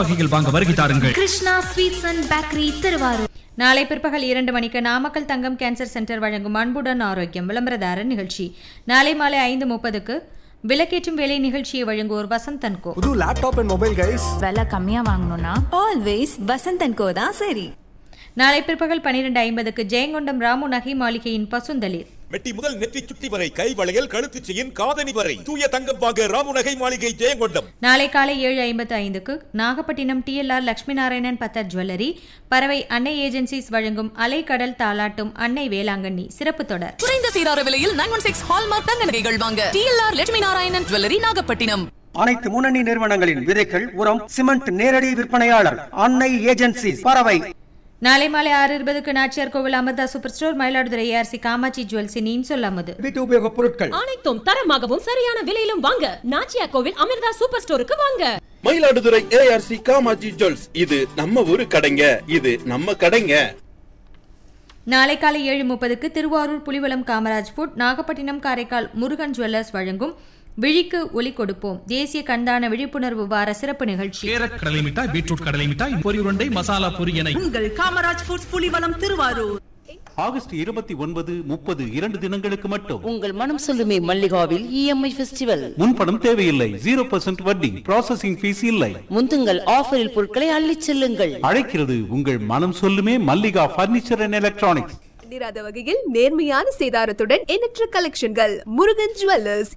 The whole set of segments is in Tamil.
வகைகள் வாங்க வருகை தாருங்கள். Krishna sweets and bakery, Thiruvarur. நாளை பிற்பகல் 2 மணிக்கு நாமக்கல் தங்கம் கேன்சர் சென்டர் வழங்கும் அன்புடன் ஆரோக்கியம் விளம்பரதாரர் நிகழ்ச்சி. நாளை மாலை 5:30க்கு விளக்கேற்றும் வேலை நிகழ்ச்சியை வழங்குவோர் வசந்த் அண்ட் கோ. புது லேப்டாப் அண்ட் மொபைல் கைஸ், விலை கம்மியா வாங்கணும்னா ஆல்வேஸ் வசந்த் அண்ட் கோ தான் சரி. நாளை பிற்பகல் 12:50க்கு ஜெயங்கொண்டம் ராமு நகை மாளிகையின் பசுந்தளிர். மெட்டி முதல் நெற்றி சுட்டி வரை, கை வளையல், கழுத்து செயின், காதணி வரை தூய தங்கம் வாங்க ராமு நகை மாளிகை ஜெயங்கொண்டம். நாளை காலை 7:55க்கு நாகப்பட்டினம் TLR லட்சுமி நாராயணன் பத்தர் ஜுவல்லரி, பறவை அன்னை ஏஜென்சிஸ் வழங்கும் அலைக்கடல் தாலாட்டும் அன்னை வேளாங்கண்ணி சிறப்பு தொடர். குறைந்த சீரார விலையில் 916 ஹால்மார்க் தங்க நகைகள் வாங்க TLR லட்சுமி நாராயணன் ஜுவல்லரி, நாகப்பட்டினம். அனைத்து முன்னணி நிறுவனங்களின் விதைகள், உரம், சிமெண்ட் நேரடி விற்பனையாளர் அன்னை ஏஜென்சிஸ், பறவை. நாளை மாலை 6:20க்கு நாச்சியார் கோவில் Amrita super store, Mayiladuthurai ARC Kamakshi ஜுவல்ஸின் இன்சொல்லாமது. வீட்டு உபயோக பொருட்கள் அனைத்தும் தரமாகவும் சரியான விலையிலும் வாங்க நாச்சியார் கோவில் அமிர்தா சூப்பர் ஸ்டோருக்கு வாங்க. மயிலாடுதுறை ARC காமாட்சி ஜுவல்ஸ், இது நம்ம ஊரு கடைங்க, இது நம்ம கடைங்க. நாளை காலை 7:30க்கு திருவாரூர் புலிவலம் காமராஜ் ஃபுட், நாகப்பட்டினம் காரைக்கால் முருகன் ஜுவல்லர்ஸ் வழங்கும் விழிக்கு ஒலி கொடுப்போம் தேசிய கண்தான விழிப்புணர்வு வார சிறப்பு நிகழ்ச்சி. கேரட் கடலை மிட்டாய், பீட்ரூட் கடலை மிட்டாய், பொரி உருண்டை, மசாலா பொரி என உங்கள் காமராஜ் ஃபுட்ஸ் புலிவலம் திருவாரூர். ஆகஸ்ட் 29, 30 2 தினங்களுக்கு மட்டும் உங்கள் மனம் சொல்லுமே மல்லிகாவில் EMI ஃபெஸ்டிவல். முன்பணம் தேவையில்லை, 0% வட்டி, ப்ராசஸிங் ஃபீஸ் இல்லை. முந்துங்கள் ஆஃபரில் பொருட்களை அள்ளிச் செல்லுங்கள். அழைக்கிறது உங்கள் மனம் சொல்லுமே மல்லிகா பர்னிச்சர் அண்ட் எலக்ட்ரானிக்ஸ். நிராத வகையில் நேர்மையான சேதாரத்துடன் எண்ணற்ற கலெக்ஷன்கள். முருகன் ஜுவல்லர்ஸ்.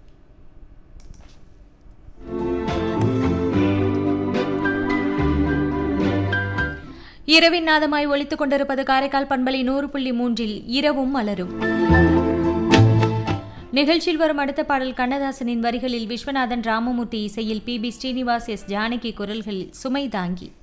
இரவின் நாதமாய் ஒலித்துக் கொண்டிருப்பது காரைக்கால் பண்பலை 100.3 இரவும் மலரும். நிகழ்ச்சியில் வரும் அடுத்த பாடல் கண்ணதாசனின் வரிகளில் விஸ்வநாதன் ராமமூர்த்தி இசையில் PB ஸ்ரீனிவாஸ் S ஜானகி குரல்களில் சுமை தாங்கி.